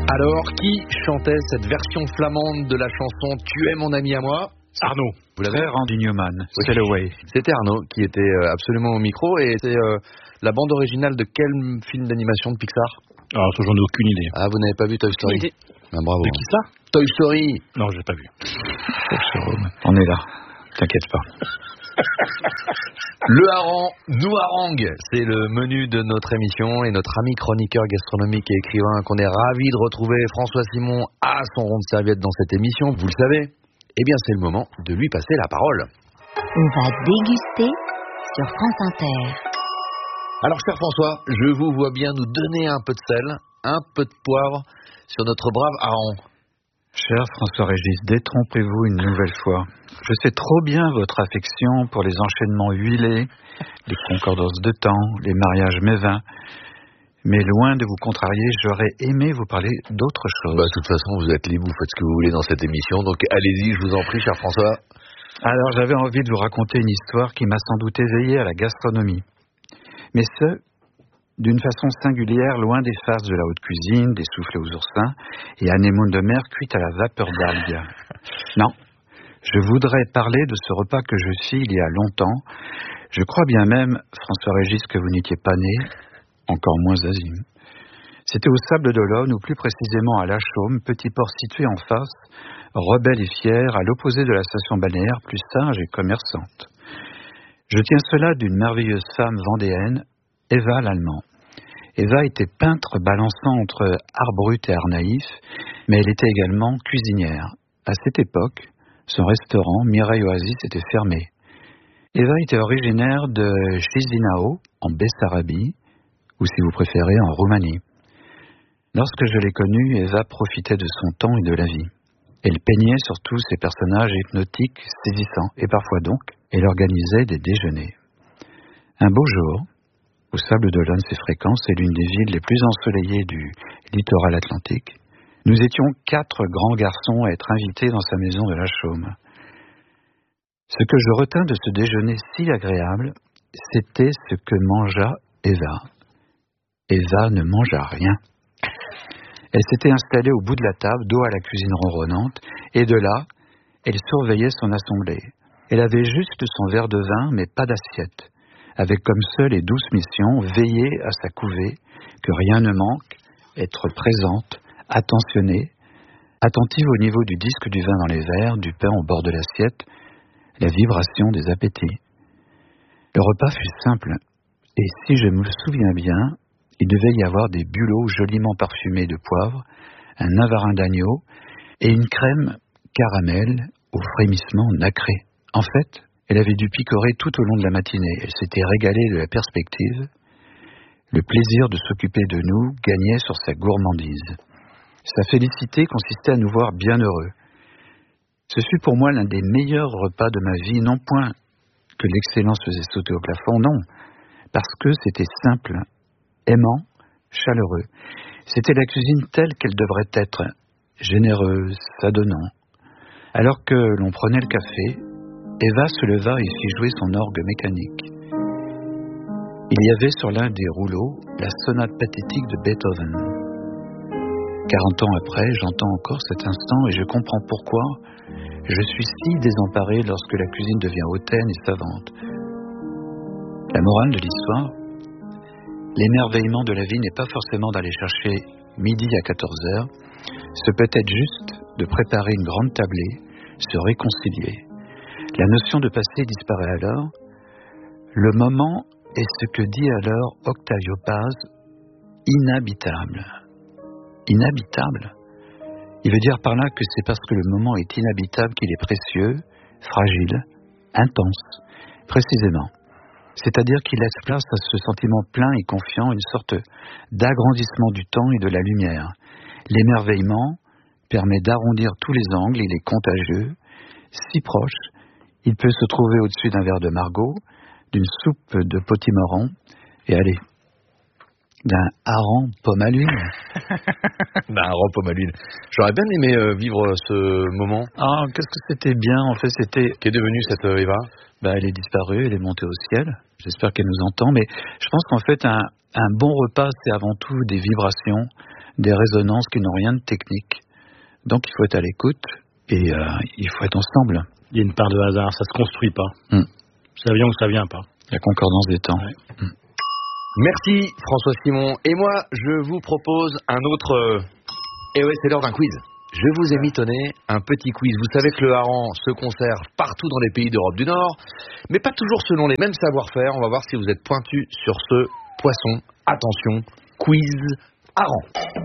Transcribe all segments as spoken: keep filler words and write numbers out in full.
Alors, qui chantait cette version flamande de la chanson « Tu es mon ami à moi » ? Arnaud. Vous l'avez Randy Newman, oui. Sail Away. C'était Arnaud qui était euh, absolument au micro et c'est euh, la bande originale de quel film d'animation de Pixar ? Alors, j'en ai aucune idée. Ah, vous n'avez pas vu Toy Story ? Ah, bravo. De qui ça ? Toy Story. Non, je l'ai pas vu. On est là, t'inquiète pas. Le hareng nous harangue, c'est le menu de notre émission et notre ami chroniqueur gastronomique et écrivain qu'on est ravi de retrouver, François Simon, à son rond de serviette dans cette émission, vous le savez. Eh bien, c'est le moment de lui passer la parole. On va déguster sur France Inter. Alors, cher François, je vous vois bien nous donner un peu de sel, un peu de poivre sur notre brave hareng. Cher François-Régis, détrompez-vous une nouvelle fois. Je sais trop bien votre affection pour les enchaînements huilés, les concordances de temps, les mariages mévins. Mais loin de vous contrarier, j'aurais aimé vous parler d'autre chose. Bah, de toute façon, vous êtes libre, vous faites ce que vous voulez dans cette émission, donc allez-y, je vous en prie, cher François. Alors, j'avais envie de vous raconter une histoire qui m'a sans doute éveillé à la gastronomie. Mais ce, d'une façon singulière, loin des farces de la haute cuisine, des soufflets aux oursins et anémones de mer cuites à la vapeur d'algues. Non, je voudrais parler de ce repas que je fis il y a longtemps. Je crois bien même, François-Régis, que vous n'étiez pas né, encore moins Zazim. C'était au Sable d'Olonne, ou plus précisément à La Chaume, petit port situé en face, rebelle et fier, à l'opposé de la station balnéaire, plus sage et commerçante. Je tiens cela d'une merveilleuse femme vendéenne, Eva l'Allemand. Eva était peintre balançant entre art brut et art naïf, mais elle était également cuisinière. À cette époque, son restaurant, Mireille Oasis, était fermé. Eva était originaire de Chisinau, en Bessarabie, ou si vous préférez, en Roumanie. Lorsque je l'ai connue, Eva profitait de son temps et de la vie. Elle peignait surtout ses personnages hypnotiques saisissants, et parfois donc, elle organisait des déjeuners. Un beau jour, au Sable d'Olonne, c'est fréquent, c'est l'une des villes les plus ensoleillées du littoral atlantique. Nous étions quatre grands garçons à être invités dans sa maison de La Chaume. Ce que je retins de ce déjeuner si agréable, c'était ce que mangea Eva. Eva ne mangea rien. Elle s'était installée au bout de la table, dos à la cuisine ronronnante, et de là, elle surveillait son assemblée. Elle avait juste son verre de vin, mais pas d'assiette, avec comme seule et douce mission veiller à sa couvée, que rien ne manque, être présente, attentionnée, attentive au niveau du disque du vin dans les verres, du pain au bord de l'assiette, la vibration des appétits. Le repas fut simple, et si je me souviens bien, il devait y avoir des bulots joliment parfumés de poivre, un navarin d'agneau et une crème caramel au frémissement nacré. En fait, elle avait dû picorer tout au long de la matinée. Elle s'était régalée de la perspective. Le plaisir de s'occuper de nous gagnait sur sa gourmandise. Sa félicité consistait à nous voir bien heureux. Ce fut pour moi l'un des meilleurs repas de ma vie, non point que l'excellence faisait sauter au plafond, non, parce que c'était simple, aimant, chaleureux. C'était la cuisine telle qu'elle devrait être, généreuse, s'adonnant. Alors que l'on prenait le café, Eva se leva et fit jouer son orgue mécanique. Il y avait sur l'un des rouleaux la sonate pathétique de Beethoven. Quarante ans après, j'entends encore cet instant et je comprends pourquoi je suis si désemparé lorsque la cuisine devient hautaine et savante. La morale de l'histoire, l'émerveillement de la vie n'est pas forcément d'aller chercher midi à quatorze heures, ce peut être juste de préparer une grande tablée, se réconcilier. La notion de passé disparaît alors. Le moment est ce que dit alors Octavio Paz, inhabitable. Inhabitable. Il veut dire par là que c'est parce que le moment est inhabitable qu'il est précieux, fragile, intense, précisément. C'est-à-dire qu'il laisse place à ce sentiment plein et confiant, une sorte d'agrandissement du temps et de la lumière. L'émerveillement permet d'arrondir tous les angles, il est contagieux, si proche, il peut se trouver au-dessus d'un verre de margot, d'une soupe de potimarron, et allez, d'un hareng pomme à l'huile. D'un hareng pomme à l'huile. J'aurais bien aimé euh, vivre ce moment. Ah, qu'est-ce que c'était bien, en fait, c'était... Qu'est devenue cette euh, Eva ? Bah, elle est disparue, elle est montée au ciel. J'espère qu'elle nous entend, mais je pense qu'en fait, un, un bon repas, c'est avant tout des vibrations, des résonances qui n'ont rien de technique. Donc il faut être à l'écoute et euh, il faut être ensemble. Il y a une part de hasard, ça se construit pas. Mm. Ça vient ou ça vient pas. La concordance des temps. Ouais. Mm. Merci François Simon. Et moi, je vous propose un autre... Euh... Et ouais, c'est l'heure d'un quiz. Je vous ai mitonné un petit quiz. Vous savez que le hareng se conserve partout dans les pays d'Europe du Nord, mais pas toujours selon les mêmes savoir-faire. On va voir si vous êtes pointu sur ce poisson. Attention, quiz hareng.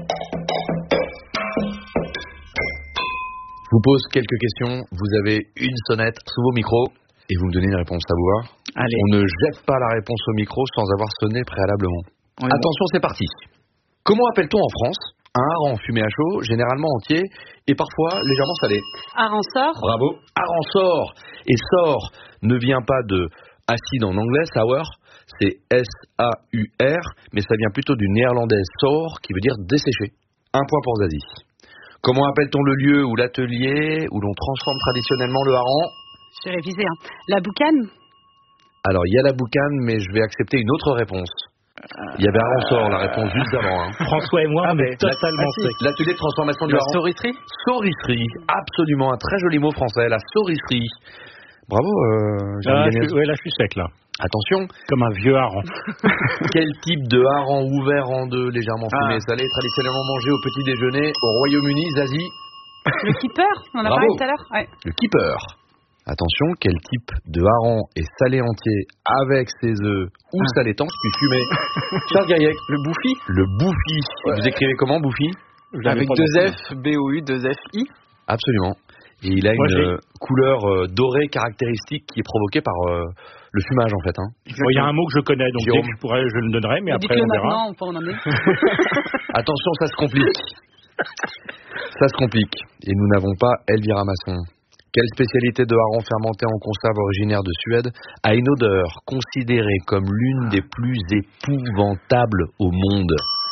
Je vous pose quelques questions. Vous avez une sonnette sous vos micros et vous me donnez une réponse à voir. Allez. On ne jette pas la réponse au micro sans avoir sonné préalablement. Oui, Attention, c'est parti. Comment appelle-t-on en France un hareng fumé à chaud, généralement entier et parfois légèrement salé? Aransor. Bravo. Aransor. Et sort ne vient pas de acide en anglais, sour, c'est S A U R, mais ça vient plutôt du néerlandais sour, qui veut dire desséché. Un point pour Zazie. Comment appelle-t-on le lieu ou l'atelier où l'on transforme traditionnellement le hareng? J'ai révisé. Hein. La boucane. Alors, il y a la boucane, mais je vais accepter une autre réponse. Il y avait Aransor, la réponse juste avant. Hein. François et moi, Ah, on mais est totalement Ah, si, secs. l'atelier de transformation du La hareng. saurisserie. Saurisserie, absolument, un très joli mot français, la saurisserie. Bravo, euh, Jean Ah, je Gagnès. suis, ouais, là, je suis sec, là. Attention, Comme un vieux hareng. quel type de hareng ouvert en deux, légèrement fumé Ah. et salé, traditionnellement mangé au petit déjeuner au Royaume-Uni, Zazie? Le keeper. On en a Bravo. parlé tout à l'heure. Ouais. Le keeper. Attention, quel type de hareng est salé entier avec ses œufs ou Ah. salé tanche puis fumé? Charles Gaillac. Le bouffi. Le bouffi. Vous écrivez comment, bouffi? Je l'avais Avec pas deux non plus. F, B O U, deux F, I. Absolument. Et il a Moi, une j'ai- euh, couleur euh, dorée caractéristique qui est provoquée par euh, le fumage, en fait. Hein. Bon, il y a un mot que je connais, donc dès Jérôme. que je pourrais, je le donnerai, mais après, Dites-le on verra. maintenant, on peut en emmener. Attention, ça se complique. Ça se complique. Et nous n'avons pas Elvira Masson. Quelle spécialité de hareng fermenté en conserve originaire de Suède a une odeur considérée comme l'une des plus épouvantables au monde?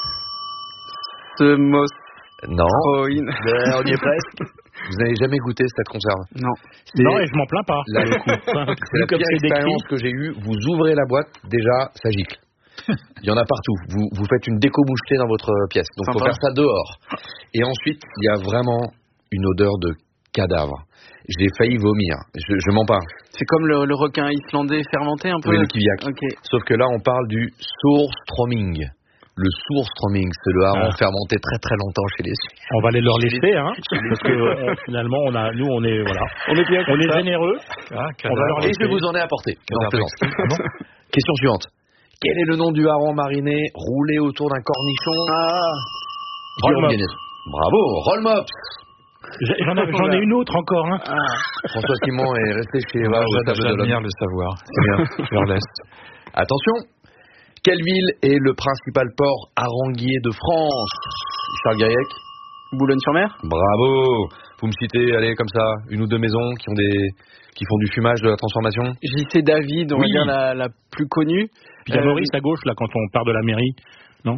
Ce mot. Non, Oh, in- euh, on y est presque. Vous n'avez jamais goûté cette conserve? Non. C'est Non, et je m'en plains pas. la, Enfin, c'est la vu comme pire c'est décrit. expérience que j'ai eue. Vous ouvrez la boîte, déjà, ça gicle. Il y en a partout. Vous, vous faites une déco mouchetée dans votre pièce. Donc, il faut Sympa. faire ça dehors. Et ensuite, il y a vraiment une odeur de cadavre. J'ai failli vomir. Je, je mens pas. C'est comme le, le requin islandais fermenté un peu. Oui, le kiviak. Ok. Sauf que là, on parle du Surströmming. Le Surströmming, c'est le hareng Ah. fermenté très très longtemps chez les Suisses. On va aller leur laisser, hein, parce que euh, finalement, on a, nous, on est, voilà, On est bien on est généreux. Ah, On va leur Et laisser. je vous en ai apporté. Non, Cadavre je plaisante. Question suivante. Quel est le nom du hareng mariné roulé autour d'un cornichon? Ah, Jérôme Roll-mops. Gagnès. Bravo, Roll-mops. J'ai- J'en ai, j'en ai une autre encore, hein. François Simon est resté chez Eva Voilà, au table de j'admire l'homme. le savoir. C'est bien, je leur laisse. Attention, quelle ville est le principal port harenguier de France? Charles Gaillac. Boulogne-sur-Mer. Bravo. Vous me citez, allez, comme ça, une ou deux maisons qui ont des, qui font du fumage de la transformation? J C David, on Oui. va dire la, la plus connue. Puis il y a Euh, Maurice à gauche, là, quand on part de la mairie. Non?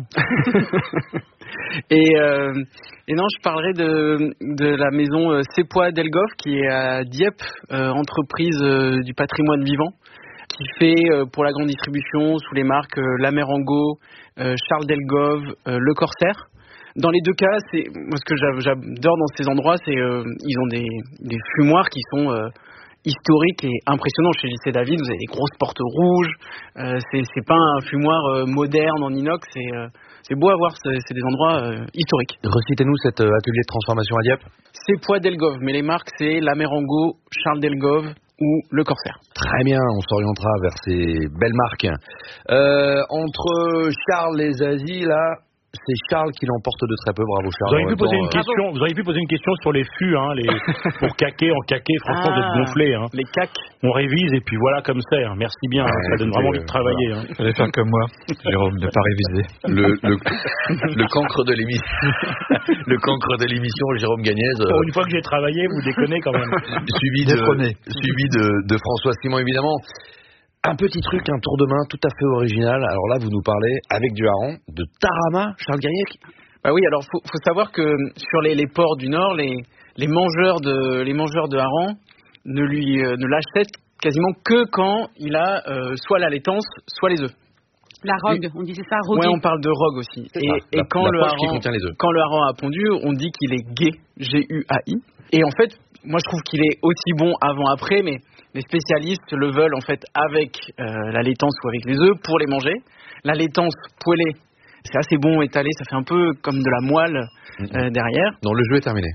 Et, euh, et non, je parlerai de, de la maison euh, Sepois Delgoff qui est à Dieppe, euh, entreprise euh, du patrimoine vivant, qui fait euh, pour la grande distribution sous les marques euh, Lamerango, euh, Charles Delgove, euh, Le Corsaire. Dans les deux cas, c'est moi ce que j'a- j'adore dans ces endroits, c'est euh, ils ont des, des fumoirs qui sont euh, historiques et impressionnants. Chez J C David, vous avez des grosses portes rouges. Euh, c'est c'est pas un fumoir euh, moderne en inox, c'est euh, c'est beau à voir. C'est c'est des endroits euh, historiques. Recitez-nous cet euh, atelier de transformation à Dieppe. Sepois Delgove, mais les marques c'est Lamerango, Charles Delgove ou Le Corsaire. Très bien, on s'orientera vers ces belles marques. Euh, entre Charles et Zazie, là, c'est Charles qui l'emporte de très peu. Bravo Charles. Vous auriez pu En même poser temps, une euh, question, vous auriez pu poser une question sur les fûts, hein, les, pour caquer en caquer, franchement, vous êtes Ah. gonflés, hein. Les cacs. On révise et puis voilà comme c'est, hein. Merci bien, hein. Ouais, Ça donne écoutez, vraiment envie de euh, travailler, hein. Fallait faire comme moi, Jérôme, ne pas réviser. le, le, le cancre de l'émission, le cancre de l'émission, Jérôme Gagnès, euh, Pour une fois que j'ai travaillé, vous déconnez quand même. suivi de, Détrôné. suivi de, de François Simon évidemment. Un petit truc, un tour de main tout à fait original. Alors là, vous nous parlez avec du hareng de Tarama, Charles Gaillac. Bah oui, alors faut, faut savoir que sur les, les ports du Nord, les, les mangeurs de les mangeurs de hareng ne lui euh, ne l'achètent quasiment que quand il a euh, soit la laitance, soit les œufs. La rogue, on disait ça, rogue. Ouais, on parle de rogue aussi. C'est Et, ça, et la- quand, la le poche qui hareng, contient les œufs. quand le hareng a pondu, on dit qu'il est gay, G U A I. Et en fait, moi je trouve qu'il est aussi bon avant-après, mais les spécialistes le veulent en fait avec euh, la laitance ou avec les œufs pour les manger. La laitance poêlée, c'est assez bon étalé, ça fait un peu comme de la moelle euh, derrière. Non, le jeu est terminé.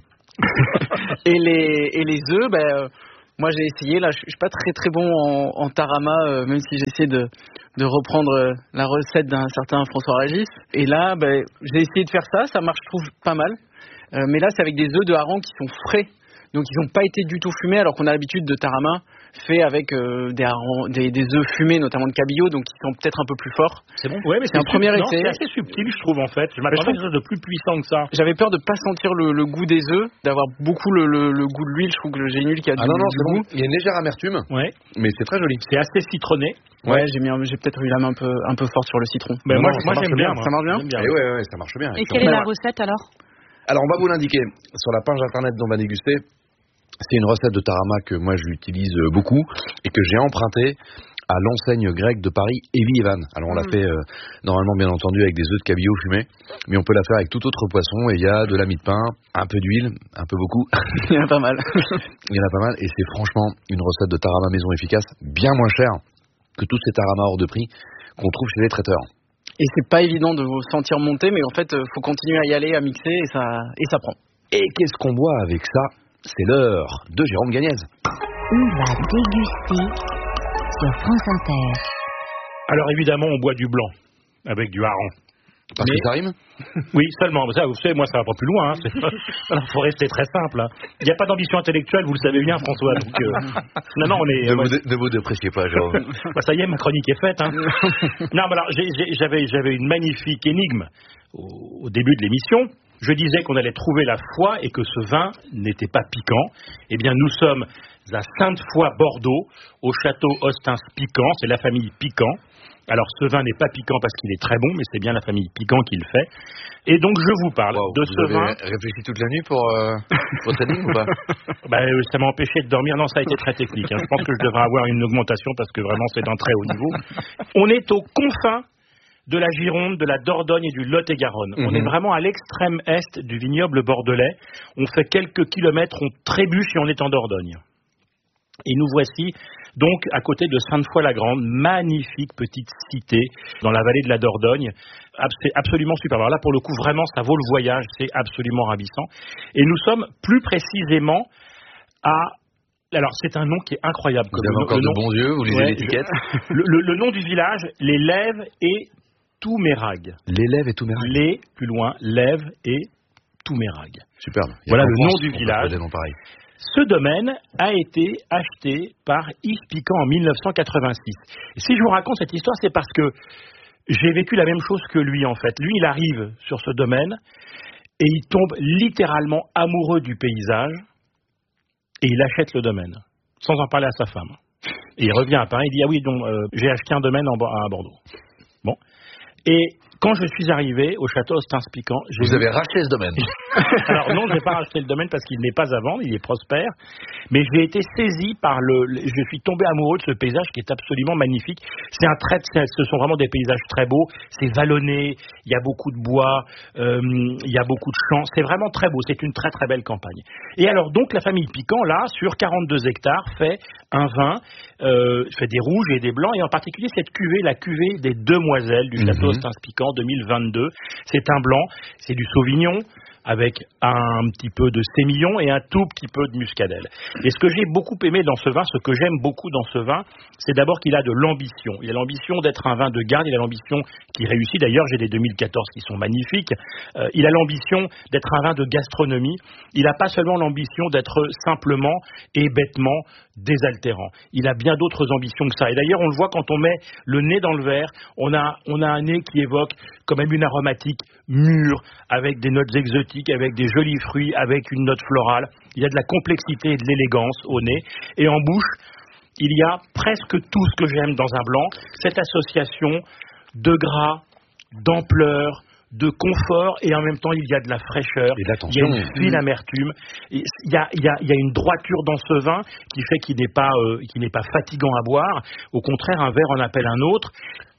Et les, et les œufs, ben, euh, moi j'ai essayé, là je je suis pas très très bon en, en tarama, euh, même si j'essaie de, de reprendre euh, la recette d'un certain François Régis. Et là, ben, j'ai essayé de faire ça, ça marche je trouve pas mal. Euh, mais là c'est avec des œufs de hareng qui sont frais, donc ils n'ont pas été du tout fumés, alors qu'on a l'habitude de tarama fait avec euh, des, harengs- des, des œufs fumés, notamment de cabillaud, donc ils sont peut-être un peu plus forts. C'est bon. Ouais, mais C'est un sub- premier non, essai. C'est assez subtil, je trouve en fait. Je m'attendais à quelque chose de plus puissant que ça. J'avais peur de pas sentir le, le goût des œufs, d'avoir beaucoup le, le, le goût de l'huile. Je trouve que j'ai une huile qui a Ah du, non, non, du c'est goût. bon. Il y a une légère amertume, Ouais. mais c'est très joli. C'est assez citronné. Ouais, j'ai mis, un- j'ai peut-être eu la main un peu, un peu forte sur le citron. Mais Non, moi, non, moi ça j'aime marche bien. bien. moi. Ça marche bien J'aime Eh ouais, ouais, ça marche bien. Et Et quelle est la recette alors? Alors, on va vous l'indiquer sur la page internet d'On va déguster. C'est une recette de tarama que moi j'utilise beaucoup et que j'ai empruntée à l'enseigne grecque de Paris, Evie Evan. Alors on l'a Mm. fait euh, normalement bien entendu avec des œufs de cabillaud fumés, mais on peut la faire avec tout autre poisson et il y a de la mie de pain, un peu d'huile, un peu beaucoup. Il y en a pas mal. Il y en a pas mal et c'est franchement une recette de tarama maison efficace, bien moins chère que tous ces taramas hors de prix qu'on trouve chez les traiteurs. Et c'est pas évident de vous sentir monter, mais en fait, euh, faut continuer à y aller, à mixer, et ça, et ça prend. Et qu'est-ce qu'on boit avec ça? C'est l'heure de Jérôme Gagnez. On va déguster sur France Inter. Alors évidemment, on boit du blanc avec du hareng. Parce Mais- que ça rime? Oui, seulement. Ça, vous savez, moi, ça va pas plus loin. Il hein. faut rester très simple. hein. Il n'y a pas d'ambition intellectuelle, vous le savez bien, François. Donc, euh, non, non, on est. Ne moi, vous, dé- ne vous dépréciez pas, Jérôme. bah, ça y est, ma chronique est faite. Hein. non, mais alors, j'ai- j'ai- j'avais, j'avais une magnifique énigme au, au début de l'émission. Je disais qu'on allait trouver la foi et que ce vin n'était pas piquant. Eh bien, nous sommes à Sainte-Foy, Bordeaux, au château Ostens-Piquant. C'est la famille Piquant. Alors, ce vin n'est pas piquant parce qu'il est très bon, mais c'est bien la famille Piquant qui le fait. Et donc, je vous parle Wow, de vous ce avez vin. réfléchi toute la nuit pour euh, votre énigme ou pas? Bah, euh, ça m'a empêché de dormir. Non, ça a été très technique. hein. Je pense que je devrais avoir une augmentation parce que vraiment, c'est d'un très haut niveau. On est aux confins de la Gironde, de la Dordogne et du Lot-et-Garonne. On Mhm. est vraiment à l'extrême est du vignoble bordelais. On fait quelques kilomètres, on trébuche et on est en Dordogne. Et nous voici donc à côté de Sainte-Foy-la-Grande, magnifique petite cité dans la vallée de la Dordogne. Ab- C'est absolument super. Alors là, pour le coup, vraiment, ça vaut le voyage. C'est absolument ravissant. Et nous sommes plus précisément à... Alors, c'est un nom qui est incroyable. Vous comme avez le- encore le de nom- bons yeux, vous lisez Ouais, l'étiquette. je- le, le- le nom du village, les Lèves et Toumérag. L'élève et tout mérite. Les, plus loin, Lèves et Toumérag. Superbe. Il y a Voilà qu'en le France nom du qu'on peut village. trouver des noms pareils. Ce domaine a été acheté par Yves Piquant en mille neuf cent quatre-vingt-six. Et si je vous raconte cette histoire, c'est parce que j'ai vécu la même chose que lui, en fait. Lui, il arrive sur ce domaine et il tombe littéralement amoureux du paysage et il achète le domaine, sans en parler à sa femme. Et il revient à Paris, il dit « Ah oui, donc, euh, j'ai acheté un domaine en, Bo- à Bordeaux. » Bon. Et quand je suis arrivé au château Ostens-Piquant, j'ai Vous vu- avez racheté ce domaine. alors non, je n'ai pas racheté le domaine parce qu'il n'est pas à vendre, il est prospère, mais j'ai été saisi par le, le- je suis tombé amoureux de ce paysage qui est absolument magnifique. C'est un trait, c'est- ce sont vraiment des paysages très beaux, c'est vallonné, il y a beaucoup de bois, euh, il y a beaucoup de champs, c'est vraiment très beau, c'est une très très belle campagne. Et alors donc la famille Piquant là, sur quarante-deux hectares, fait un vin, euh, fait des rouges et des blancs, et en particulier cette cuvée, la cuvée des Demoiselles du château Mhm. Ostens-Piquant deux mille vingt-deux. C'est un blanc, c'est du Sauvignon avec un petit peu de sémillon et un tout petit peu de muscadelle. Et ce que j'ai beaucoup aimé dans ce vin, ce que j'aime beaucoup dans ce vin, c'est d'abord qu'il a de l'ambition. Il a l'ambition d'être un vin de garde, il a l'ambition qui réussit. D'ailleurs, j'ai des deux mille quatorze qui sont magnifiques. Euh, il a l'ambition d'être un vin de gastronomie. Il n'a pas seulement l'ambition d'être simplement et bêtement désaltérant. Il a bien d'autres ambitions que ça. Et d'ailleurs, on le voit quand on met le nez dans le verre, on a, on a un nez qui évoque quand même une aromatique mûre, avec des notes exotiques, avec des jolis fruits, avec une note florale. Il y a de la complexité et de l'élégance au nez. Et en bouche, il y a presque tout ce que j'aime dans un blanc. Cette association de gras, d'ampleur, de confort, et en même temps il y a de la fraîcheur, Et de il y a l'attention. une fine amertume, il y a, il y a- il y a une droiture dans ce vin qui fait qu'il n'est pas, euh, qu'il n'est pas fatigant à boire. Au contraire, un verre en appelle un autre.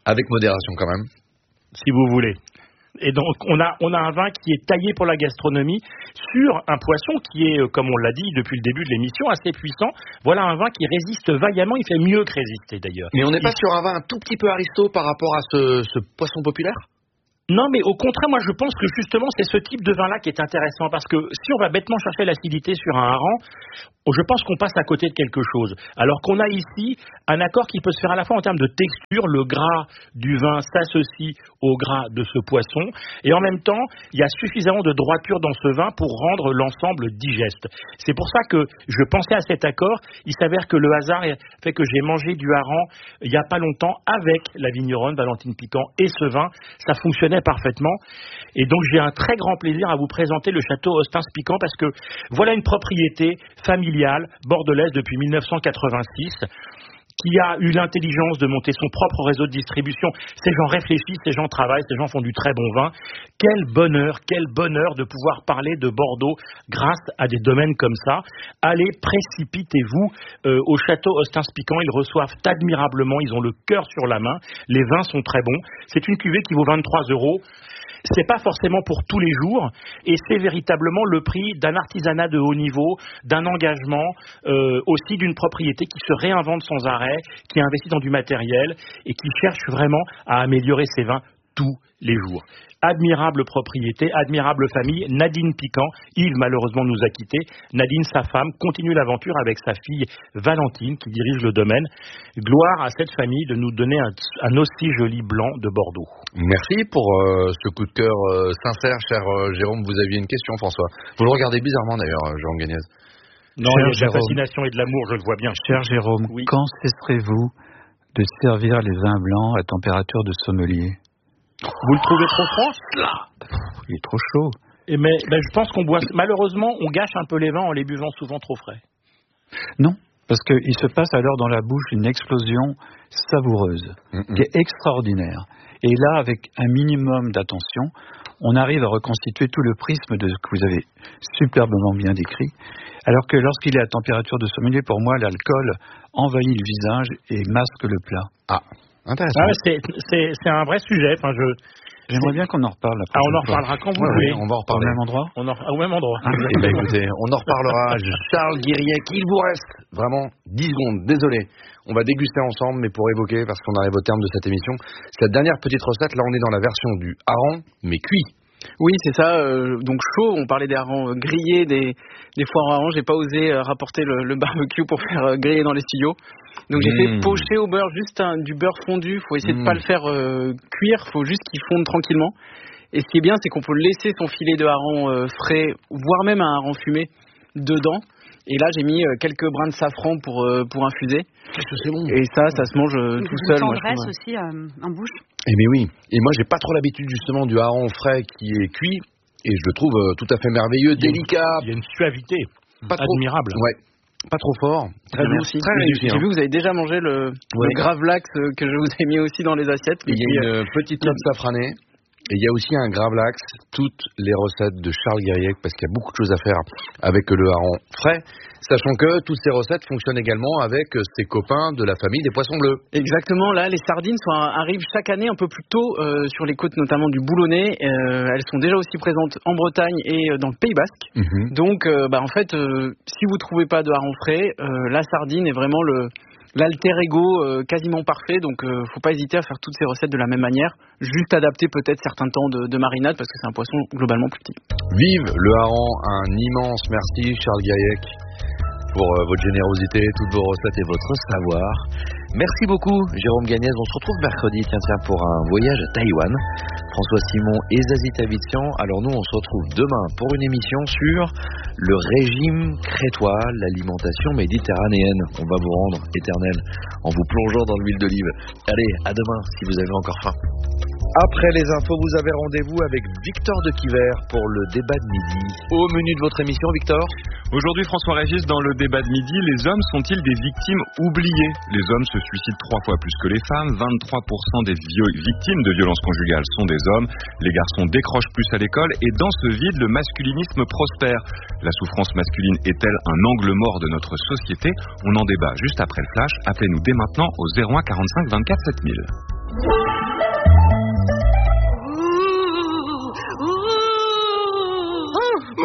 Avec modération quand même. Si vous voulez. Et donc, on a, on a un vin qui est taillé pour la gastronomie sur un poisson qui est, comme on l'a dit depuis le début de l'émission, assez puissant. Voilà un vin qui résiste vaillamment. Il fait mieux que résister, d'ailleurs. Mais on n'est pas Il... sur un vin un tout petit peu aristo par rapport à ce, ce poisson populaire ? Non, mais au contraire, moi je pense que justement c'est ce type de vin-là qui est intéressant parce que si on va bêtement chercher l'acidité sur un hareng, je pense qu'on passe à côté de quelque chose. Alors qu'on a ici un accord qui peut se faire à la fois en termes de texture, le gras du vin s'associe au gras de ce poisson, et en même temps, il y a suffisamment de droiture dans ce vin pour rendre l'ensemble digeste. C'est pour ça que je pensais à cet accord. Il s'avère que le hasard fait que j'ai mangé du hareng il n'y a pas longtemps avec la vigneronne Valentine Piquant et ce vin, ça fonctionnait parfaitement. Et donc j'ai un très grand plaisir à vous présenter le château Ostens-Piquant parce que voilà une propriété familiale bordelaise depuis mille neuf cent quatre-vingt-six qui a eu l'intelligence de monter son propre réseau de distribution. Ces gens réfléchissent, ces gens travaillent, ces gens font du très bon vin. Quel bonheur, quel bonheur de pouvoir parler de Bordeaux grâce à des domaines comme ça. Allez, précipitez-vous euh, au château Ostens-Piquant. Ils reçoivent admirablement, ils ont le cœur sur la main. Les vins sont très bons. C'est une cuvée qui vaut vingt-trois euros. C'est pas forcément pour tous les jours, et c'est véritablement le prix d'un artisanat de haut niveau, d'un engagement, euh, aussi d'une propriété qui se réinvente sans arrêt, qui investit dans du matériel et qui cherche vraiment à améliorer ses vins tous les jours. Admirable propriété, admirable famille. Nadine Piquant, Yves malheureusement nous a quittés. Nadine, sa femme, continue l'aventure avec sa fille Valentine qui dirige le domaine. Gloire à cette famille de nous donner un, un aussi joli blanc de Bordeaux. Merci pour euh, ce coup de cœur euh, sincère, cher euh, Jérôme. Vous aviez une question, François. Vous le regardez bizarrement d'ailleurs, Jérôme Gagnez. Non, il y a de la fascination et de l'amour, je le vois bien. Cher Jérôme, oui. Quand cesserez-vous de servir les vins blancs à température de sommelier ? Vous le trouvez trop franc, là ? Il est trop chaud. Et mais, mais je pense qu'on boit. Malheureusement, on gâche un peu les vins en les buvant souvent trop frais. Non, parce qu'il se passe alors dans la bouche une explosion savoureuse, mm-hmm. qui est extraordinaire. Et là, avec un minimum d'attention, on arrive à reconstituer tout le prisme de ce que vous avez superbement bien décrit. Alors que lorsqu'il est à température de sommelier, pour moi, l'alcool envahit le visage et masque le plat. Ah. Intéressant. Ah, c'est, c'est, c'est un vrai sujet. Enfin, je, J'aimerais bien qu'on en reparle. Ah, on en reparlera quand vous ouais, voulez. On va en reparler. Au même endroit on en, Au même endroit. Ah, eh bien, écoutez, on en reparlera. Charles Guiriec, il vous reste vraiment dix secondes. Désolé. On va déguster ensemble, mais pour évoquer, parce qu'on arrive au terme de cette émission, cette dernière petite recette, là, on est dans la version du hareng, mais cuit. Oui, c'est ça. Euh, donc chaud, on parlait des harengs grillés, des, des foires harengs. J'ai pas osé euh, rapporter le, le barbecue pour faire euh, griller dans les studios. Donc j'ai mmh. fait pocher au beurre juste un, du beurre fondu. Faut essayer mmh. de pas le faire euh, cuire. Faut juste qu'il fonde tranquillement. Et ce qui est bien, c'est qu'on peut laisser son filet de hareng euh, frais, voire même un hareng fumé dedans. Et là, j'ai mis euh, quelques brins de safran pour euh, pour infuser. Qu'est-ce que c'est bon. Et ça, ça se mange euh, tout seul. Moi, je aussi euh, en bouche. Eh bien oui. Et moi, j'ai pas trop l'habitude justement du hareng frais qui est cuit. Et je le trouve euh, tout à fait merveilleux, il délicat. Il y a une suavité pas admirable. Trop, ouais. Pas trop fort. Très doux aussi. Très réussi. J'ai hein. vu que vous avez déjà mangé le, ouais. le gravlax que je vous ai mis aussi dans les assiettes. Il y a une petite note safranée. Et il y a aussi un gravlax, toutes les recettes de Charles Guiriec, parce qu'il y a beaucoup de choses à faire avec le hareng frais, sachant que toutes ces recettes fonctionnent également avec ses copains de la famille des poissons bleus. Exactement, là les sardines sont, arrivent chaque année un peu plus tôt euh, sur les côtes notamment du Boulonnais. Euh, elles sont déjà aussi présentes en Bretagne et dans le Pays Basque. Mm-hmm. Donc euh, bah, en fait, euh, si vous ne trouvez pas de hareng frais, euh, la sardine est vraiment le... l'alter ego euh, quasiment parfait, donc euh, faut pas hésiter à faire toutes ces recettes de la même manière, juste adapter peut-être certains temps de, de marinade parce que c'est un poisson globalement plus petit. Vive le hareng, un immense merci Charles Guiriec pour euh, votre générosité, toutes vos recettes et votre savoir. Merci beaucoup Jérôme Gagnez, on se retrouve mercredi tiens tiens pour un voyage à Taïwan. François Simon et Zazie Tavitian. Alors nous on se retrouve demain pour une émission sur le régime crétois, l'alimentation méditerranéenne. On va vous rendre éternel en vous plongeant dans l'huile d'olive. Allez, à demain si vous avez encore faim. Après les infos, vous avez rendez-vous avec Victor de Quiver pour le débat de midi. Au menu de votre émission, Victor ? Aujourd'hui, François-Régis, dans le débat de midi, les hommes sont-ils des victimes oubliées ? Les hommes se suicident trois fois plus que les femmes. vingt-trois pour cent des vi- victimes de violences conjugales sont des hommes. Les garçons décrochent plus à l'école. Et dans ce vide, le masculinisme prospère. La souffrance masculine est-elle un angle mort de notre société ? On en débat juste après le flash. Appelez-nous dès maintenant au zéro un quarante-cinq vingt-quatre sept mille.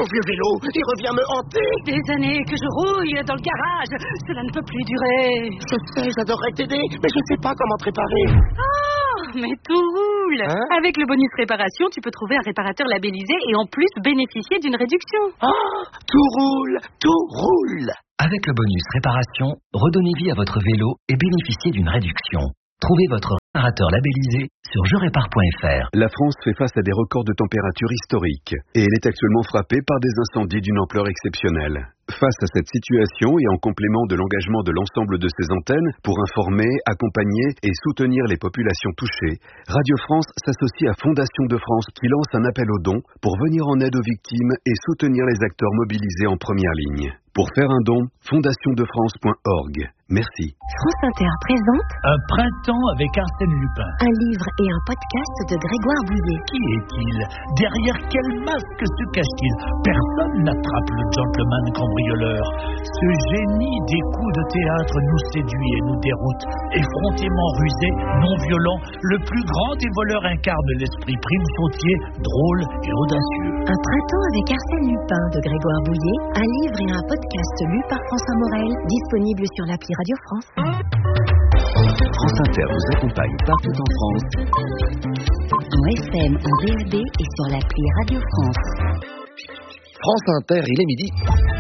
vieux vélo, il revient me hanter. Des années que je rouille dans le garage, cela ne peut plus durer. Je sais, j'adorerais t'aider, mais je sais pas comment te réparer. Oh, mais tout roule. Hein? Avec le bonus réparation, tu peux trouver un réparateur labellisé et en plus bénéficier d'une réduction. Oh, tout roule, tout roule. Avec le bonus réparation, redonnez vie à votre vélo et bénéficiez d'une réduction. Trouvez votre réparateur labellisé sur je répare point f r. La France fait face à des records de température historiques et elle est actuellement frappée par des incendies d'une ampleur exceptionnelle. Face à cette situation et en complément de l'engagement de l'ensemble de ses antennes pour informer, accompagner et soutenir les populations touchées, Radio France s'associe à Fondation de France qui lance un appel aux dons pour venir en aide aux victimes et soutenir les acteurs mobilisés en première ligne. Pour faire un don, fondation de france point org. Merci. France Inter présente Un printemps avec Arsène Lupin. un livre et un podcast de Grégoire Bouillet. Qui est-il? Derrière quel masque se cache-t-il? Personne n'attrape le gentleman cambrioleur. Ce génie des coups de théâtre nous séduit et nous déroute. Effrontément rusé, non violent, le plus grand des voleurs incarne l'esprit prime sautier, drôle et audacieux. Un printemps avec Arsène Lupin de Grégoire Bouillet. Un livre et un podcast lu par François Morel. Disponible sur l'appli Radio France. France Inter vous accompagne partout en France. En F M, en D A B et sur l'appli Radio France. France Inter, il est midi.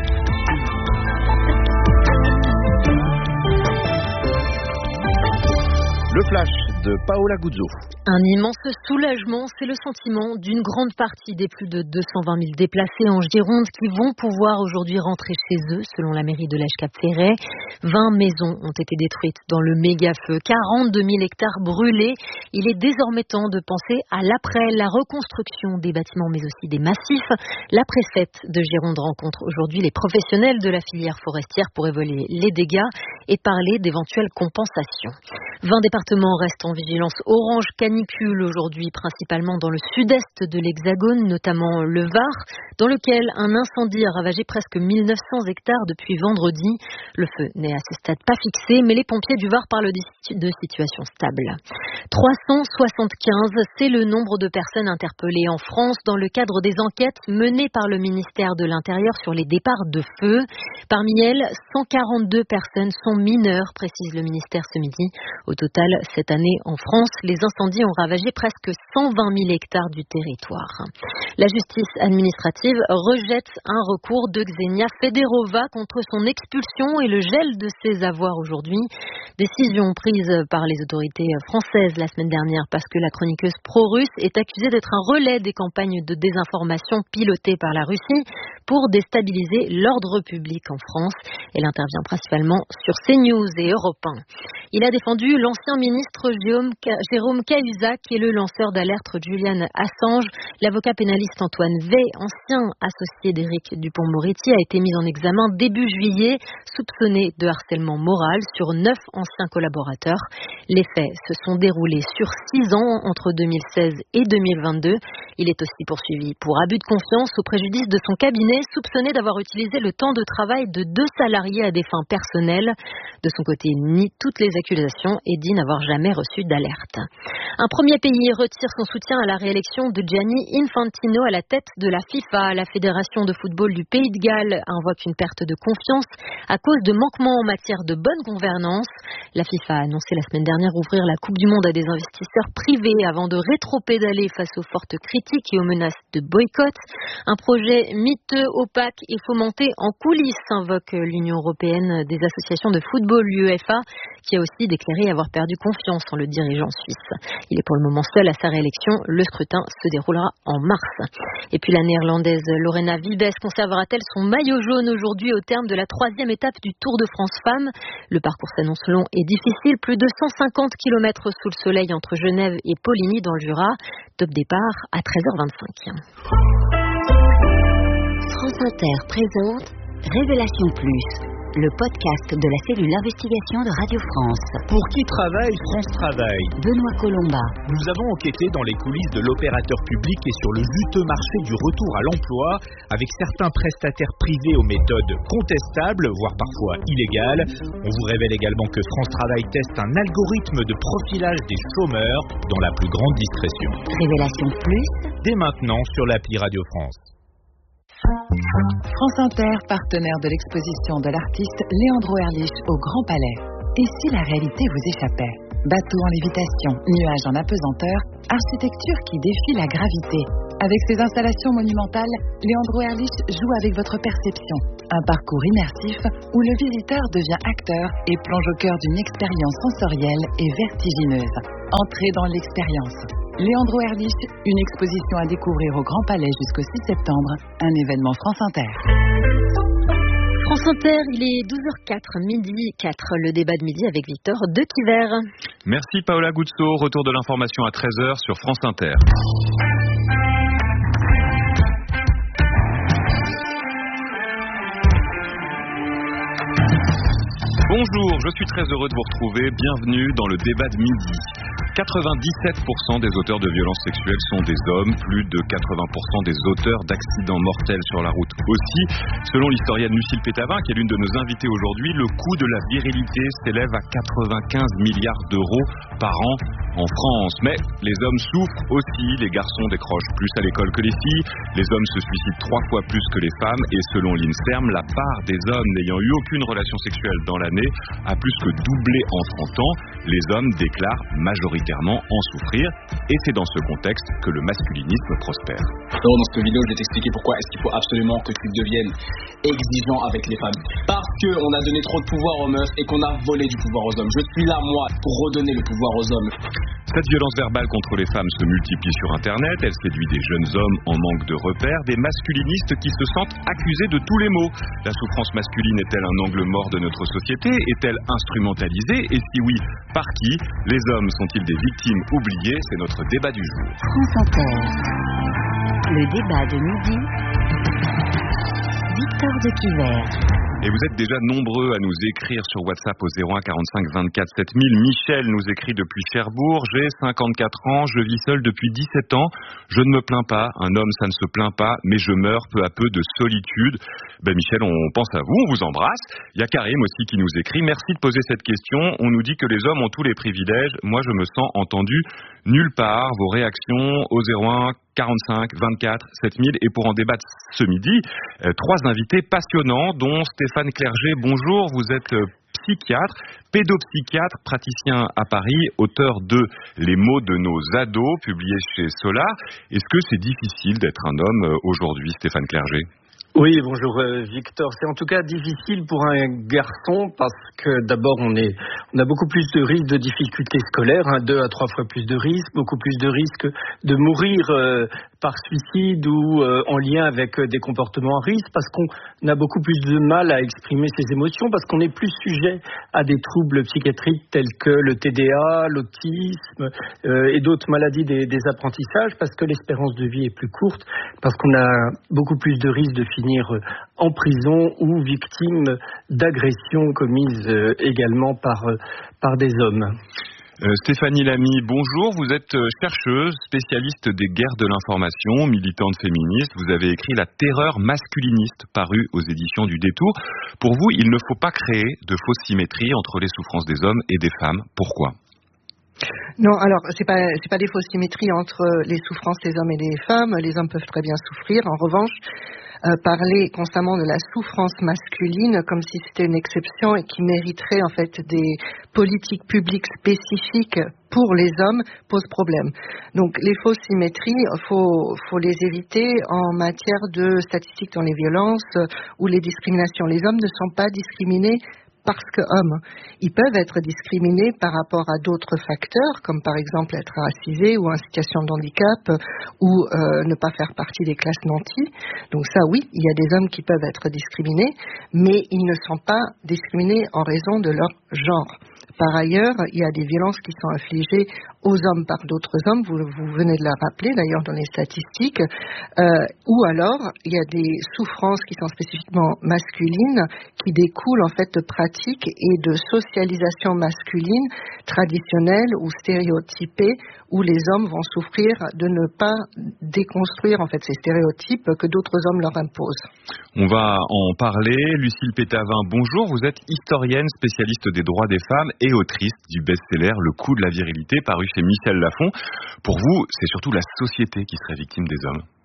Le flash de Paola Guzzo. Un immense soulagement, c'est le sentiment d'une grande partie des plus de deux cent vingt mille déplacés en Gironde qui vont pouvoir aujourd'hui rentrer chez eux, selon la mairie de Lège-Cap-Ferret. vingt maisons ont été détruites dans le méga-feu, quarante-deux mille hectares brûlés. Il est désormais temps de penser à l'après, la reconstruction des bâtiments mais aussi des massifs. La préfète de Gironde rencontre aujourd'hui les professionnels de la filière forestière pour évaluer les dégâts et parler d'éventuelles compensations. vingt départements restent en vigilance orange canicule aujourd'hui, principalement dans le sud-est de l'Hexagone, notamment le Var, dans lequel un incendie a ravagé presque mille neuf cents hectares depuis vendredi. Le feu n'est à ce stade pas fixé, mais les pompiers du Var parlent de situation stable. trois cent soixante-quinze, c'est le nombre de personnes interpellées en France dans le cadre des enquêtes menées par le ministère de l'Intérieur sur les départs de feu. Parmi elles, cent quarante-deux personnes sont mineures, précise le ministère ce midi. Au total, cette année en France, les incendies ont ravagé presque cent vingt mille hectares du territoire. La justice administrative rejette un recours de Xenia Federova contre son expulsion et le gel de ses avoirs aujourd'hui. Décision prise par les autorités françaises la semaine dernière parce que la chroniqueuse pro-russe est accusée d'être un relais des campagnes de désinformation pilotées par la Russie pour déstabiliser l'ordre public en France. Elle intervient principalement sur CNews et Europe un. Il a défendu l'ancien ministre Jérôme Cahuzac et le lanceur d'alerte Julian Assange. L'avocat pénaliste Antoine Vey, ancien associé d'Éric Dupond-Moretti, a été mis en examen début juillet, soupçonné de harcèlement moral sur neuf anciens collaborateurs. Les faits se sont déroulés sur six ans, entre deux mille seize et deux mille vingt-deux. Il est aussi poursuivi pour abus de confiance au préjudice de son cabinet, soupçonné d'avoir utilisé le temps de travail de deux salariés à des fins personnelles. De son côté, il nie toutes les accusations et dit n'avoir jamais reçu d'alerte. Un premier pays retire son soutien à la réélection de Gianni Infantino à la tête de la FIFA. La Fédération de football du Pays de Galles invoque une perte de confiance à cause de manquements en matière de bonne gouvernance. La FIFA a annoncé la semaine dernière ouvrir la Coupe du Monde à des investisseurs privés avant de rétro-pédaler face aux fortes critiques et aux menaces de boycott. Un projet miteux, opaque et fomenté en coulisses, invoque l'Union européenne des associations de football, l'UEFA, qui a aussi déclaré avoir perdu confiance en le dirigeant suisse. Il est pour le moment seul à sa réélection. Le scrutin se déroulera en mars. Et puis la néerlandaise Lorena Wiebes conservera-t-elle son maillot jaune aujourd'hui au terme de la troisième étape du Tour de France Femmes? Le parcours s'annonce long et difficile. Plus de cent cinquante kilomètres sous le soleil entre Genève et Poligny dans le Jura. Top départ à treize heures vingt-cinq. France Inter présente Révélation Plus, le podcast de la cellule d'investigation de Radio France. Pour qui travaille France Travaille? Benoît Colomba. Nous avons enquêté dans les coulisses de l'opérateur public et sur le juteux marché du retour à l'emploi avec certains prestataires privés aux méthodes contestables, voire parfois illégales. On vous révèle également que France Travail teste un algorithme de profilage des chômeurs dans la plus grande discrétion. Révélation Plus, dès maintenant sur l'appli Radio France. France Inter, partenaire de l'exposition de l'artiste Leandro Erlich au Grand Palais. Et si la réalité vous échappait? Bateau en lévitation, nuages en apesanteur, architecture qui défie la gravité. Avec ses installations monumentales, Leandro Erlich joue avec votre perception. Un parcours immersif où le visiteur devient acteur et plonge au cœur d'une expérience sensorielle et vertigineuse. Entrez dans l'expérience. Leandro Erlich, une exposition à découvrir au Grand Palais jusqu'au six septembre, un événement France Inter. France Inter, il est douze heures quatre, midi quatre, le débat de midi avec Victor Dequiver. Merci Paola Guzzo, retour de l'information à treize heures sur France Inter. Bonjour, je suis très heureux de vous retrouver. Bienvenue dans le débat de midi. quatre-vingt-dix-sept pour cent des auteurs de violences sexuelles sont des hommes, plus de quatre-vingts pour cent des auteurs d'accidents mortels sur la route aussi. Selon l'historienne Lucille Pétavin, qui est l'une de nos invitées aujourd'hui, le coût de la virilité s'élève à quatre-vingt-quinze milliards d'euros par an en France. Mais les hommes souffrent aussi, les garçons décrochent plus à l'école que les filles, les hommes se suicident trois fois plus que les femmes et selon l'INSERM, la part des hommes n'ayant eu aucune relation sexuelle dans l'année a plus que doublé en trente ans. Les hommes déclarent majoritairement en souffrir et c'est dans ce contexte que le masculinisme prospère. Alors dans cette vidéo, je vais t'expliquer pourquoi est-ce qu'il faut absolument que tu deviennes exigeant avec les femmes. Parce qu'on a donné trop de pouvoir aux meufs et qu'on a volé du pouvoir aux hommes. Je suis là, moi, pour redonner le pouvoir aux hommes. Cette violence verbale contre les femmes se multiplie sur Internet. Elle séduit des jeunes hommes en manque de repères, des masculinistes qui se sentent accusés de tous les maux. La souffrance masculine est-elle un angle mort de notre société? Est-elle instrumentalisée? Et si oui, par qui? Les hommes sont-ils des victimes oubliées? C'est notre débat du jour. France Inter. Le débat de midi. Victor Dequiver. Et vous êtes déjà nombreux à nous écrire sur WhatsApp au zéro un quarante-cinq vingt-quatre sept mille. Michel nous écrit depuis Cherbourg. J'ai cinquante-quatre ans, je vis seul depuis dix-sept ans. Je ne me plains pas, un homme ça ne se plaint pas, mais je meurs peu à peu de solitude. Ben Michel, on pense à vous, on vous embrasse. Il y a Karim aussi qui nous écrit. Merci de poser cette question. On nous dit que les hommes ont tous les privilèges. Moi je me sens entendu nulle part. Vos réactions au zéro un quarante-cinq vingt-quatre sept mille. Et pour en débattre ce midi, euh, trois invités passionnants, dont Stéphane Clerget. Bonjour, vous êtes euh, psychiatre, pédopsychiatre, praticien à Paris, auteur de Les mots de nos ados, publié chez Solar. Est-ce que c'est difficile d'être un homme euh, aujourd'hui, Stéphane Clerget ? Oui, bonjour euh, Victor. C'est en tout cas difficile pour un garçon parce que d'abord on est, on a beaucoup plus de risques de difficultés scolaires, hein, deux à trois fois plus de risques, beaucoup plus de risques de mourir euh, par suicide ou euh, en lien avec euh, des comportements à risque, parce qu'on a beaucoup plus de mal à exprimer ses émotions, parce qu'on est plus sujet à des troubles psychiatriques tels que le T D A, l'autisme euh, et d'autres maladies des, des apprentissages, parce que l'espérance de vie est plus courte, parce qu'on a beaucoup plus de risques de finir en prison ou victime d'agressions commises euh, également par, euh, par des hommes. Euh, Stéphanie Lamy, bonjour. Vous êtes chercheuse, spécialiste des guerres de l'information, militante féministe. Vous avez écrit La terreur masculiniste, paru aux éditions du Détour. Pour vous, il ne faut pas créer de fausse symétrie entre les souffrances des hommes et des femmes. Pourquoi ? Non, alors c'est pas c'est pas des fausses symétries entre les souffrances des hommes et des femmes. Les hommes peuvent très bien souffrir. En revanche, euh, parler constamment de la souffrance masculine comme si c'était une exception et qui mériterait en fait des politiques publiques spécifiques pour les hommes pose problème. Donc les fausses symétries, faut faut les éviter en matière de statistiques dans les violences ou les discriminations. Les hommes ne sont pas discriminés parce que hommes. Ils peuvent être discriminés par rapport à d'autres facteurs, comme par exemple être racisés ou en situation de handicap ou euh, ne pas faire partie des classes nantis. Donc ça, oui, il y a des hommes qui peuvent être discriminés, mais ils ne sont pas discriminés en raison de leur genre. Par ailleurs, il y a des violences qui sont infligées aux hommes par d'autres hommes, vous, vous venez de la rappeler d'ailleurs dans les statistiques, euh, ou alors il y a des souffrances qui sont spécifiquement masculines, qui découlent en fait de pratiques et de socialisation masculine traditionnelle ou stéréotypée, où les hommes vont souffrir de ne pas déconstruire en fait ces stéréotypes que d'autres hommes leur imposent. On va en parler. Lucille Pétavin, bonjour. Vous êtes historienne, spécialiste des droits des femmes et autrice du best-seller Le coup de la virilité, paru chez Michel Lafon. Pour vous, c'est surtout la société qui serait victime des hommes.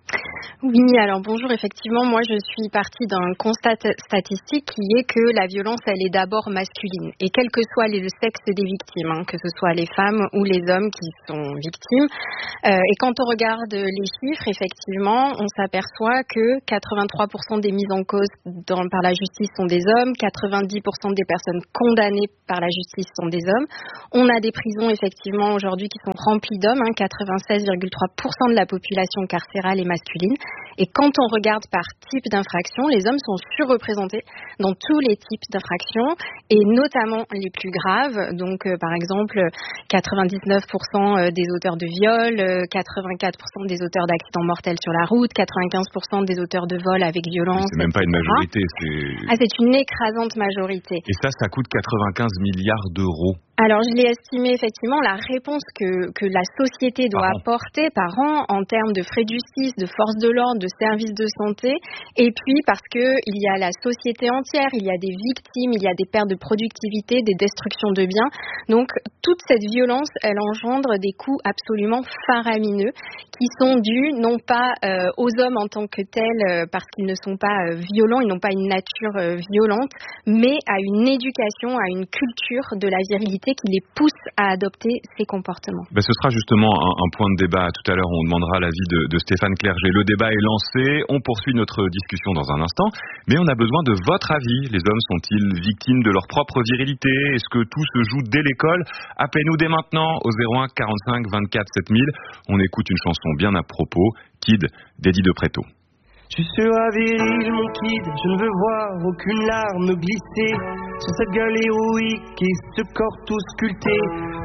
Oui, alors bonjour, effectivement, moi je suis partie d'un constat statistique qui est que la violence, elle est d'abord masculine. Et quel que soit le sexe des victimes, hein, que ce soit les femmes ou les hommes qui sont victimes. Euh, et quand on regarde les chiffres, effectivement, on s'aperçoit que quatre-vingt-trois pour cent des mises en cause dans, par la justice sont des hommes, quatre-vingt-dix pour cent des personnes condamnées par la justice sont des hommes. On a des prisons, effectivement, aujourd'hui qui sont remplies d'hommes, hein, quatre-vingt-seize virgule trois pour cent de la population carcérale est masculine. Et quand on regarde par type d'infraction, les hommes sont surreprésentés dans tous les types d'infractions et notamment les plus graves. Donc, euh, par exemple, quatre-vingt-dix-neuf pour cent des auteurs de viol, euh, quatre-vingt-quatre pour cent des auteurs d'accidents mortels sur la route, quatre-vingt-quinze pour cent des auteurs de vol avec violence. C'est même pas une majorité. C'est... Ah, c'est une écrasante majorité. Et ça, ça coûte quatre-vingt-quinze milliards d'euros. Alors, je l'ai estimé, effectivement, la réponse que, que la société doit par apporter par an en termes de frais de justice, de force de l'ordre, de services de santé, et puis parce qu'il y a la société entière, il y a des victimes, il y a des pertes de productivité, des destructions de biens. Donc, toute cette violence, elle engendre des coûts absolument faramineux qui sont dus non pas euh, aux hommes en tant que tels, euh, parce qu'ils ne sont pas euh, violents, ils n'ont pas une nature euh, violente, mais à une éducation, à une culture de la virilité qui les pousse à adopter ces comportements. Ben, ce sera justement un, un point de débat. Tout à l'heure, on demandera l'avis de, de Stéphane Clerget. Le débat est lancé, on poursuit notre discussion dans un instant, mais on a besoin de votre avis. Les hommes sont-ils victimes de leur propre virilité? Est-ce que tout se joue dès l'école? Appelez-nous dès maintenant au zéro un quarante-cinq vingt-quatre sept mille. On écoute une chanson bien à propos, Kid d'Eddie de Pretto. Tu seras viril, mon kid, je ne veux voir aucune larme glisser sur cette gueule héroïque et ce corps tout sculpté.